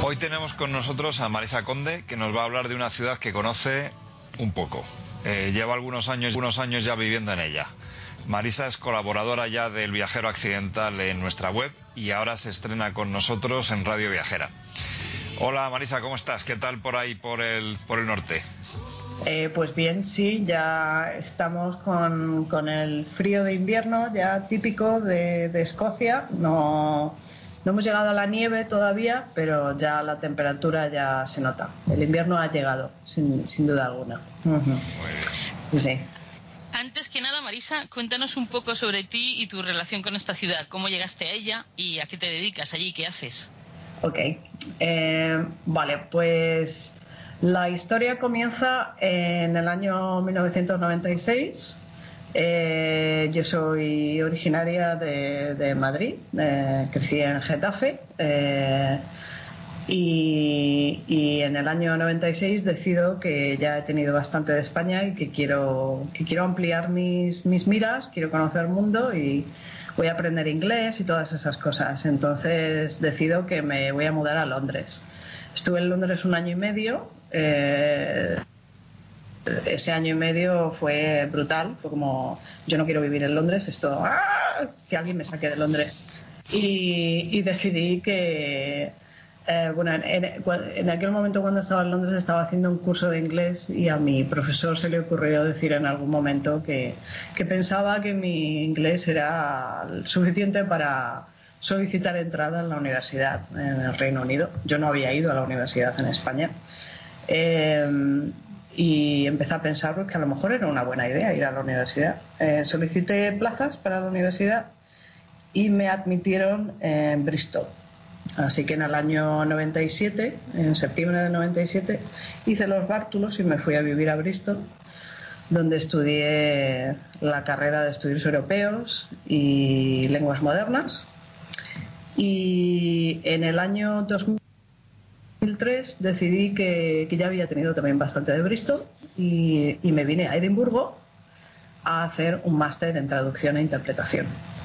Hoy tenemos con nosotros a Marisa Conde, que nos va a hablar de una ciudad que conoce un poco. Lleva algunos años ya viviendo en ella. Marisa es colaboradora ya del Viajero Accidental en nuestra web y ahora se estrena con nosotros en Radio Viajera. Hola Marisa, ¿cómo estás? ¿Qué tal por ahí, por el norte? Pues bien, sí, ya estamos con el frío de invierno, ya típico de Escocia. No hemos llegado a la nieve todavía, pero ya la temperatura ya se nota. El invierno ha llegado, sin duda alguna. Muy bien. Sí. Antes que nada, Marisa, cuéntanos un poco sobre ti y tu relación con esta ciudad. ¿Cómo llegaste a ella y a qué te dedicas allí? ¿Qué haces? Ok. Vale, pues la historia comienza en el año 1996. Yo soy originaria de Madrid, crecí en Getafe y en el año 96 decido que ya he tenido bastante de España y que quiero ampliar mis miras, quiero conocer el mundo y voy a aprender inglés y todas esas cosas. Entonces decido que me voy a mudar a Londres. Estuve en Londres un año y medio. Ese año y medio fue brutal, fue como, yo no quiero vivir en Londres, que alguien me saque de Londres. Y decidí que, en aquel momento cuando estaba en Londres estaba haciendo un curso de inglés y a mi profesor se le ocurrió decir en algún momento que pensaba que mi inglés era suficiente para solicitar entrada en la universidad en el Reino Unido. Yo no había ido a la universidad en España. Y empecé a pensar pues, que a lo mejor era una buena idea ir a la universidad. Solicité plazas para la universidad y me admitieron en Bristol. Así que en el año 97, en septiembre de 97, hice los bártulos y me fui a vivir a Bristol, donde estudié la carrera de Estudios Europeos y Lenguas Modernas. Y en el año 2003 decidí que ya había tenido también bastante de Bristol y me vine a Edimburgo a hacer un máster en traducción e interpretación.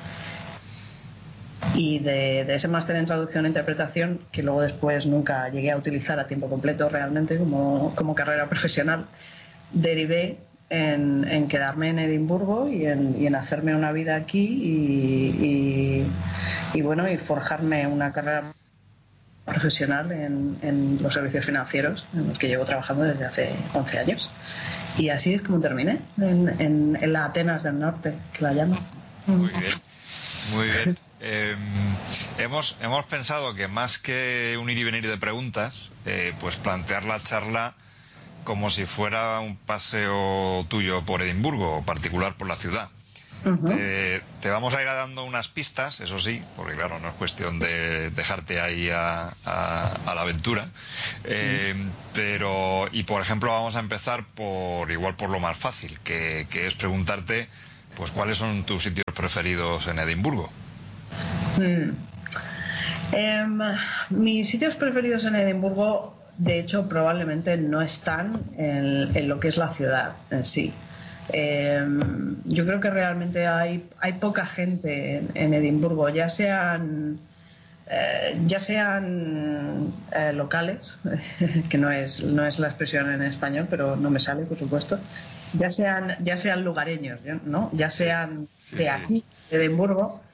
Y de ese máster en traducción e interpretación, que luego después nunca llegué a utilizar a tiempo completo realmente como carrera profesional, derivé en quedarme en Edimburgo y en hacerme una vida aquí y forjarme una carrera profesional en los servicios financieros en los que llevo trabajando desde hace 11 años. Y así es como terminé en la Atenas del Norte, que la llaman. Muy bien, muy bien. Hemos pensado que más que un ir y venir de preguntas, pues plantear la charla como si fuera un paseo tuyo por Edimburgo, particular por la ciudad. Uh-huh. Te vamos a ir dando unas pistas, eso sí, porque claro, no es cuestión de dejarte ahí a la aventura. Pero, y por ejemplo, vamos a empezar por lo más fácil, que es preguntarte, pues, ¿cuáles son tus sitios preferidos en Edimburgo? Mis sitios preferidos en Edimburgo, de hecho, probablemente no están en lo que es la ciudad en sí. Yo creo que realmente hay poca gente en Edimburgo, ya sean locales, que no es la expresión en español, pero no me sale, por supuesto, ya sean lugareños, ¿no? Ya sean de aquí, de Edimburgo,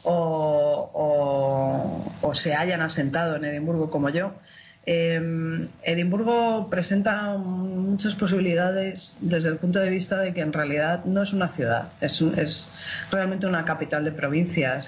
o se hayan asentado en Edimburgo como yo. Edimburgo presenta muchas posibilidades desde el punto de vista de que en realidad no es una ciudad, es realmente una capital de provincias.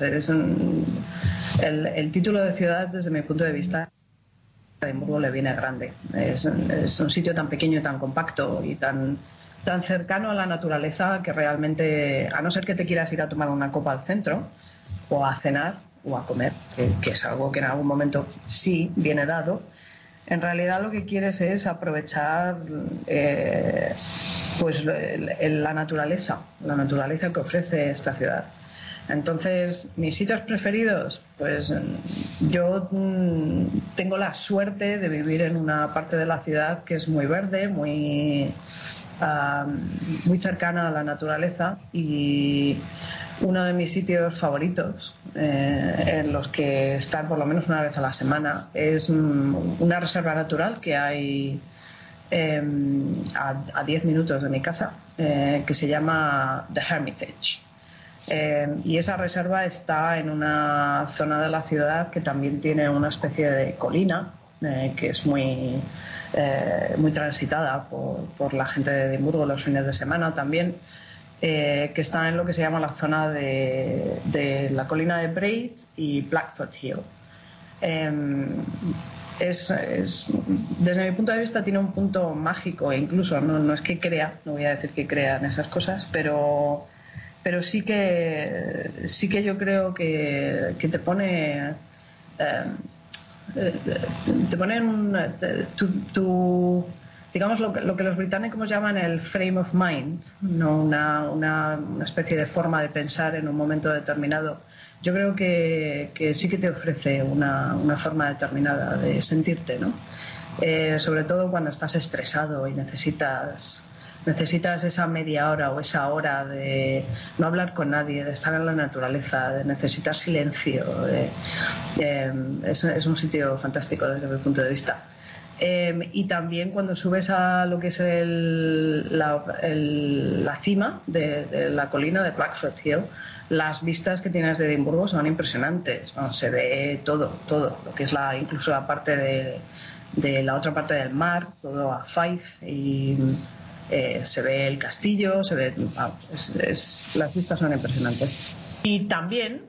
El título de ciudad, desde mi punto de vista, a Edimburgo le viene grande. Es un sitio tan pequeño, tan compacto y tan cercano a la naturaleza que realmente, a no ser que te quieras ir a tomar una copa al centro o a cenar o a comer, que es algo que en algún momento sí viene dado, en realidad lo que quieres es aprovechar la naturaleza que ofrece esta ciudad. Entonces, mis sitios preferidos, pues yo tengo la suerte de vivir en una parte de la ciudad que es muy verde, muy cercana a la naturaleza y uno de mis sitios favoritos, en los que estar por lo menos una vez a la semana, es una reserva natural que hay a 10 minutos de mi casa, que se llama The Hermitage. Y esa reserva está en una zona de la ciudad que también tiene una especie de colina, que es muy transitada por la gente de Edimburgo los fines de semana también, que está en lo que se llama la zona de la colina de Braid y Blackfoot Hill. Desde mi punto de vista tiene un punto mágico, e incluso no es que crea, no voy a decir que crea en esas cosas, pero sí que yo creo que te pone digamos lo que los británicos llaman el frame of mind, no una especie de forma de pensar en un momento determinado. Yo creo que sí que te ofrece una forma determinada de sentirte, ¿no? Sobre todo cuando estás estresado y necesitas esa media hora o esa hora de no hablar con nadie, de estar en la naturaleza, de necesitar silencio. Es un sitio fantástico desde mi punto de vista. Y también cuando subes a lo que es la cima de la colina de Blackfoot Hill, las vistas que tienes de Edimburgo son impresionantes. Bueno, se ve todo, lo que es incluso la parte de la otra parte del mar, todo a Fife, y se ve el castillo, las vistas son impresionantes. Y también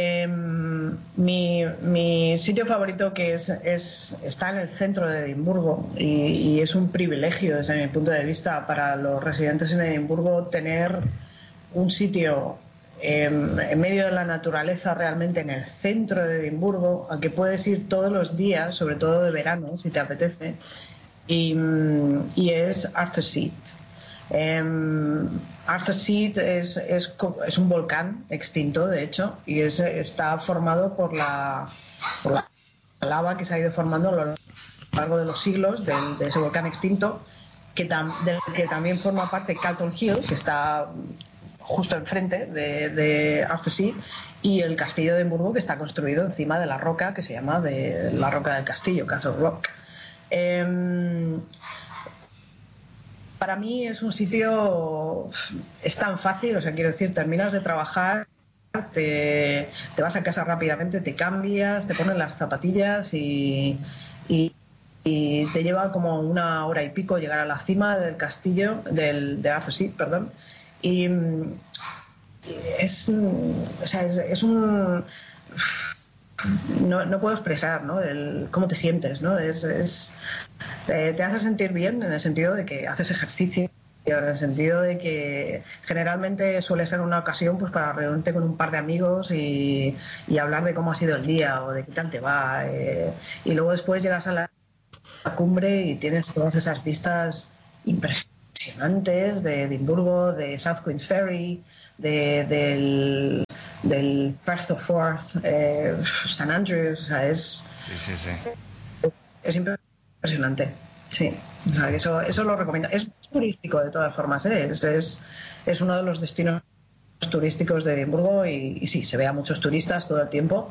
mi sitio favorito, que está en el centro de Edimburgo, y es un privilegio desde mi punto de vista para los residentes en Edimburgo tener un sitio en medio de la naturaleza, realmente en el centro de Edimburgo, al que puedes ir todos los días, sobre todo de verano si te apetece, y es Arthur's Seat. Arthur's Seat es un volcán extinto, de hecho, y está formado por la lava que se ha ido formando a lo largo de los siglos de ese volcán extinto, del que también forma parte Calton Hill, que está justo enfrente de Arthur's Seat, y el castillo de Edimburgo, que está construido encima de la roca que se llama de la roca del castillo, Castle Rock. Para mí es un sitio, es tan fácil, o sea, quiero decir, terminas de trabajar, te vas a casa rápidamente, te cambias, te pones las zapatillas y te lleva como 1 hora y pico llegar a la cima del castillo, de Arthur's Seat, perdón. Y es un... No puedo expresar, ¿no? Cómo te sientes, ¿no? Te hace sentir bien en el sentido de que haces ejercicio, en el sentido de que generalmente suele ser una ocasión pues para reunirte con un par de amigos y hablar de cómo ha sido el día o de qué tal te va. Y luego después llegas a la cumbre y tienes todas esas vistas impresionantes de Edimburgo, de South Queen's Ferry, del Firth of Forth, St Andrews, o sea, es impresionante, sí. O sea, eso lo recomiendo. Es turístico de todas formas, ¿eh? Es uno de los destinos turísticos de Edimburgo y sí, se ve a muchos turistas todo el tiempo,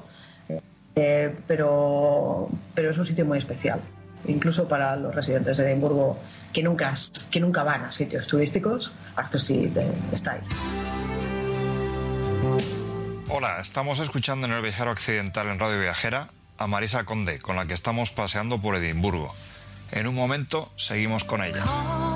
pero es un sitio muy especial, incluso para los residentes de Edimburgo que nunca van a sitios turísticos. Arthur's Seat está ahí. Hola, estamos escuchando en El Viajero Occidental en Radio Viajera a Marisa Conde, con la que estamos paseando por Edimburgo. En un momento seguimos con ella.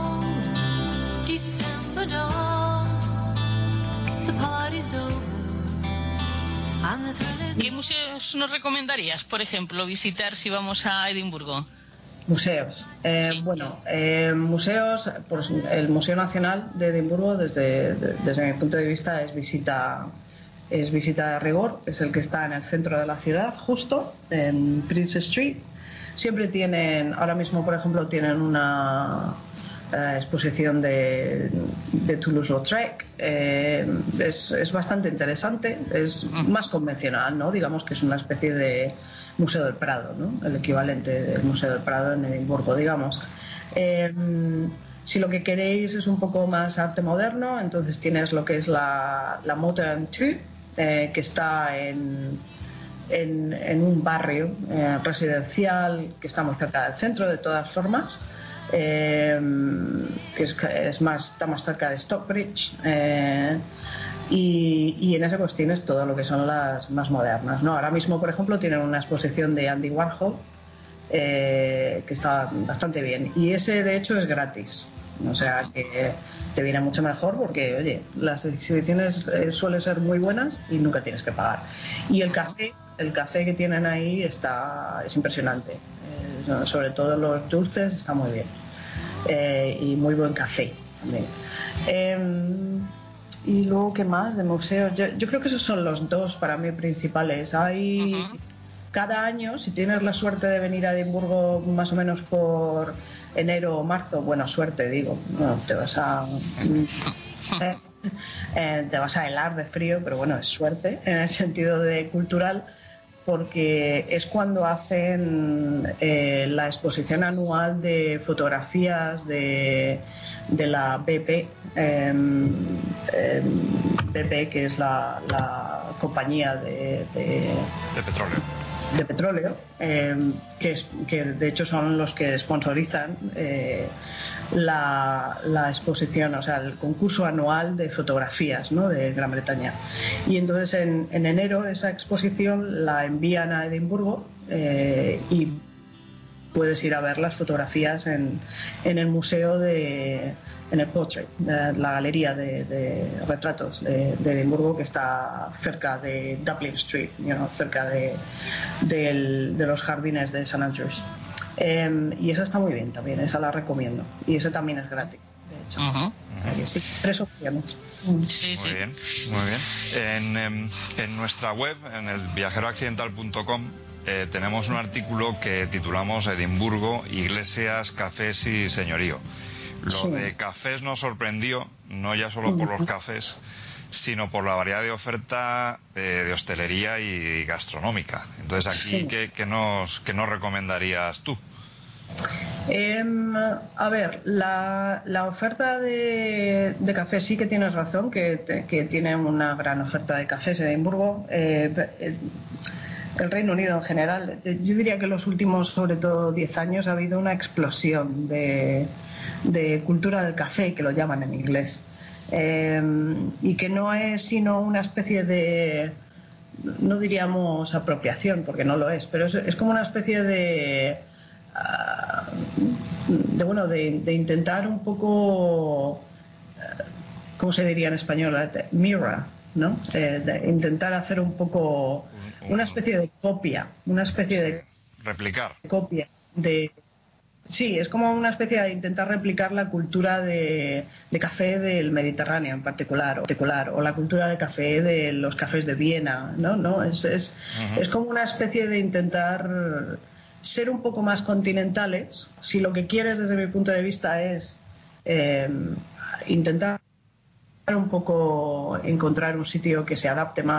¿Qué museos nos recomendarías, por ejemplo, visitar si vamos a Edimburgo? Museos. Sí. Bueno, museos, pues el Museo Nacional de Edimburgo, desde mi punto de vista, es visita de rigor. Es el que está en el centro de la ciudad, justo en Prince Street. Siempre ahora mismo, por ejemplo, tienen una exposición de Toulouse-Lautrec. Es bastante interesante, es más convencional, ¿no? Digamos que es una especie de Museo del Prado, ¿no? El equivalente del Museo del Prado en Edimburgo, digamos. Si lo que queréis es un poco más arte moderno, entonces tienes lo que es la Modern Two, que está en un barrio residencial que está muy cerca del centro, de todas formas, que está más cerca de Stockbridge, y en ese pues tienes todo lo que son las más modernas, ¿no? Ahora mismo, por ejemplo, tienen una exposición de Andy Warhol, que está bastante bien, y ese de hecho es gratis, o sea que te viene mucho mejor porque, oye, las exhibiciones suelen ser muy buenas y nunca tienes que pagar. Y el café que tienen ahí es impresionante, sobre todo los dulces está muy bien, y muy buen café también. Y luego, ¿qué más de museos? Yo creo que esos son los dos para mí principales. Hay cada año, si tienes la suerte de venir a Edimburgo más o menos por enero o marzo, buena suerte digo, no, te vas a helar de frío, pero bueno, es suerte en el sentido de cultural, porque es cuando hacen la exposición anual de fotografías de la BP, BP, que es la compañía de petróleo, que de hecho son los que sponsorizan la exposición, o sea, el concurso anual de fotografías, ¿no?, de Gran Bretaña. Y entonces en enero esa exposición la envían a Edimburgo, y puedes ir a ver las fotografías en el museo en el Portrait, la galería de retratos de Edimburgo, que está cerca de Dublin Street, cerca de los jardines de St. Andrews. Y esa está muy bien también, esa la recomiendo. Y esa también es gratis, de hecho. Sí, 3 opciones. Sí, sí. Muy bien, muy bien. En nuestra web, en el viajeroaccidental.com, tenemos un artículo que titulamos Edimburgo, iglesias, cafés y señorío. Lo de cafés nos sorprendió, no ya solo por los cafés, sino por la variedad de oferta de hostelería y gastronómica. Entonces, aquí, ¿qué nos recomendarías tú? A ver, la oferta de café, sí que tienes razón, que tiene una gran oferta de cafés en Edimburgo. El Reino Unido en general, yo diría que en los últimos, sobre todo 10 años, ha habido una explosión de cultura del café, que lo llaman en inglés, y que no es sino una especie de, no diríamos apropiación, porque no lo es, pero es como una especie de intentar un poco, ¿cómo se diría en español? Mirror, ¿no? De intentar hacer un poco una especie de copia, replicar. Copia de. Sí, es como una especie de intentar replicar la cultura de café del Mediterráneo en particular, o la cultura de café de los cafés de Viena, ¿no? Es como una especie de intentar ser un poco más continentales, si lo que quieres desde mi punto de vista es intentar un poco encontrar un sitio que se adapte más